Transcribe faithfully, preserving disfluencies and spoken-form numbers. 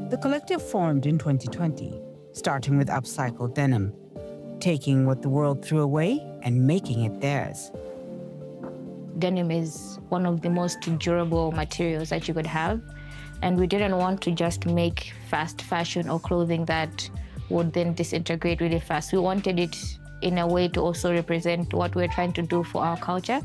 The collective formed in twenty twenty, starting with upcycled denim, taking what the world threw away and making it theirs. Denim is one of the most durable materials that you could have, and we didn't want to just make fast fashion or clothing that would then disintegrate really fast. We wanted it in a way to also represent what we're trying to do for our culture.